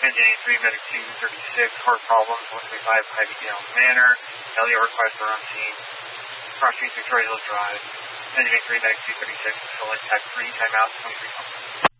Engine 3, Medic 236, heart problems, 135, Ivy Dale Manor. Elliot request for on scene. Cross Street, Victoria Hills Drive. Engine 3, Medic 236, select tag 3, timeout, 23 minutes.